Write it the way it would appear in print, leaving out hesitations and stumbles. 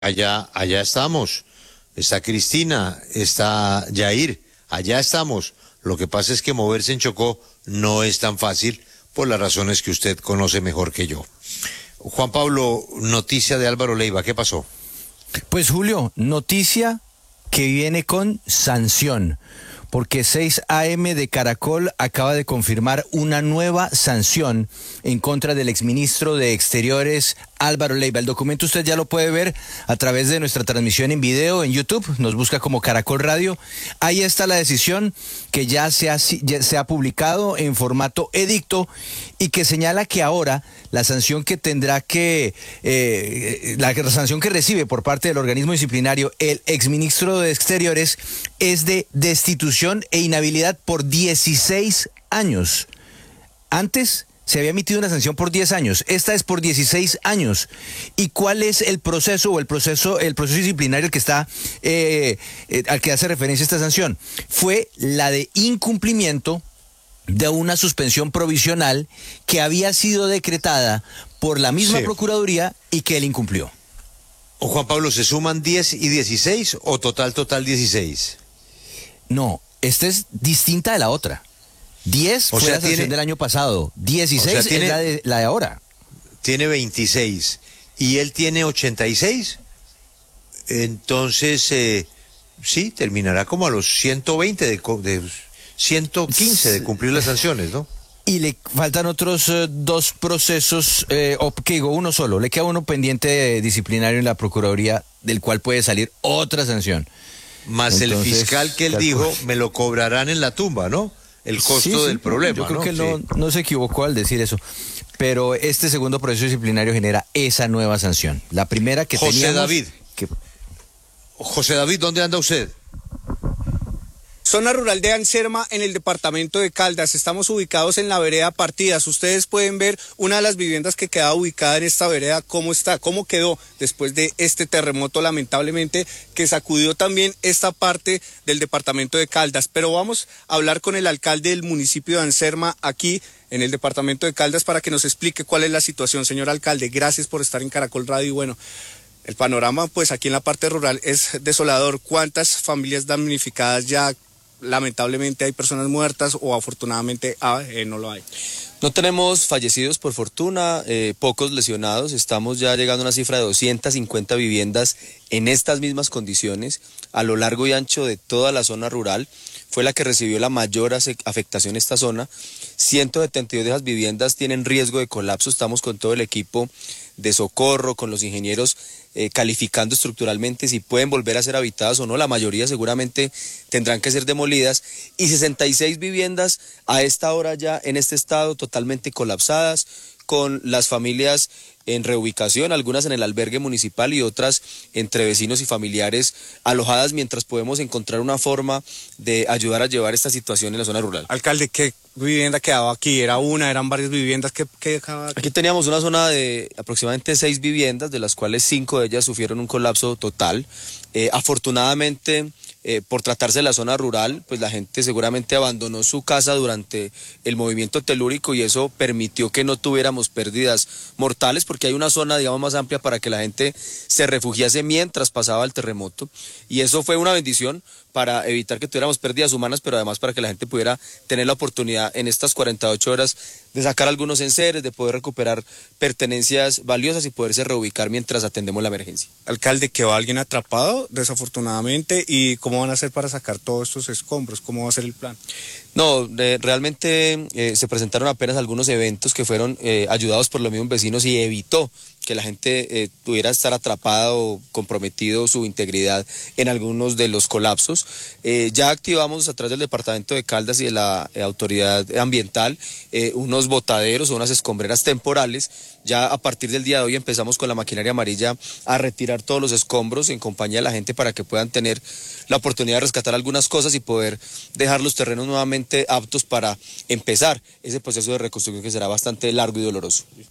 Allá estamos. Está Cristina, está Yair, allá estamos. Lo que pasa es que moverse en Chocó no es tan fácil por las razones que usted conoce mejor que yo. Juan Pablo, noticia de Álvaro Leiva, ¿qué pasó? Pues Julio, noticia que viene con sanción, porque 6 AM de Caracol acaba de confirmar una nueva sanción en contra del exministro de Exteriores Álvaro Leiva. El documento usted ya lo puede ver a través de nuestra transmisión en video en YouTube, nos busca como Caracol Radio. Ahí está la decisión que ya se ha publicado en formato edicto y que señala que ahora la sanción que la sanción que recibe por parte del organismo disciplinario el exministro de Exteriores es de destitución e inhabilidad por 16 años. Antes se había emitido una sanción por 10 años, esta es por 16 años. ¿Y cuál es el proceso el proceso disciplinario al que hace referencia esta sanción? Fue la de incumplimiento de una suspensión provisional que había sido decretada por la misma Procuraduría y que él incumplió. ¿O Juan Pablo, se suman 10 y 16 o total 16? No, esta es distinta de la otra. 10 fue la sanción del año pasado, 16 es la de ahora. Tiene 26 y él tiene 86, entonces sí, terminará como a los 120 de 115 de cumplir las sanciones, ¿no? Y le faltan otros 2 procesos, uno solo, le queda uno pendiente disciplinario en la Procuraduría, del cual puede salir otra sanción. Más entonces, el fiscal que él dijo, me lo cobrarán en la tumba, ¿no? El costo del problema, yo creo ¿no? Que él no se equivocó al decir eso. Pero este segundo proceso disciplinario genera esa nueva sanción. La primera que José David, ¿dónde anda usted? Zona rural de Anserma, en el departamento de Caldas. Estamos ubicados en la vereda Partidas. Ustedes pueden ver una de las viviendas que queda ubicada en esta vereda, cómo quedó después de este terremoto, lamentablemente, que sacudió también esta parte del departamento de Caldas. Pero vamos a hablar con el alcalde del municipio de Anserma, aquí en el departamento de Caldas, para que nos explique cuál es la situación. Señor alcalde, gracias por estar en Caracol Radio. Y bueno, el panorama, pues aquí en la parte rural es desolador. ¿Cuántas familias damnificadas ya? Lamentablemente hay personas muertas o afortunadamente no lo hay. No tenemos fallecidos por fortuna, pocos lesionados. Estamos ya llegando a una cifra de 250 viviendas en estas mismas condiciones a lo largo y ancho de toda la zona rural. Fue la que recibió la mayor afectación esta zona. 172 de esas viviendas tienen riesgo de colapso. Estamos con todo el equipo de socorro, con los ingenieros calificando estructuralmente si pueden volver a ser habitadas o no. La mayoría seguramente tendrán que ser demolidas, y 66 viviendas a esta hora ya en este estado totalmente colapsadas, con las familias en reubicación, algunas en el albergue municipal y otras entre vecinos y familiares alojadas, mientras podemos encontrar una forma de ayudar a llevar esta situación en la zona rural. Alcalde, ¿qué vivienda quedaba aquí? ¿Eran varias viviendas? ¿Qué dejaba aquí? Aquí teníamos una zona de aproximadamente 6 viviendas, de las cuales 5 de ellas sufrieron un colapso total. Afortunadamente, por tratarse de la zona rural, pues la gente seguramente abandonó su casa durante el movimiento telúrico y eso permitió que no tuviéramos pérdidas mortales, porque hay una zona, digamos, más amplia para que la gente se refugiase mientras pasaba el terremoto, y eso fue una bendición para evitar que tuviéramos pérdidas humanas, pero además para que la gente pudiera tener la oportunidad en estas 48 horas de sacar algunos enseres, de poder recuperar pertenencias valiosas y poderse reubicar mientras atendemos la emergencia. Alcalde, ¿quedó alguien atrapado desafortunadamente? ¿Y cómo van a hacer para sacar todos estos escombros? ¿Cómo va a ser el plan? No, realmente se presentaron apenas algunos eventos que fueron ayudados por los mismos vecinos y evitó que la gente pudiera estar atrapada o comprometido su integridad en algunos de los colapsos. Ya activamos a través del departamento de Caldas y de la autoridad ambiental unos botaderos o unas escombreras temporales. Ya a partir del día de hoy empezamos con la maquinaria amarilla a retirar todos los escombros en compañía de la gente para que puedan tener la oportunidad de rescatar algunas cosas y poder dejar los terrenos nuevamente aptos para empezar ese proceso de reconstrucción que será bastante largo y doloroso.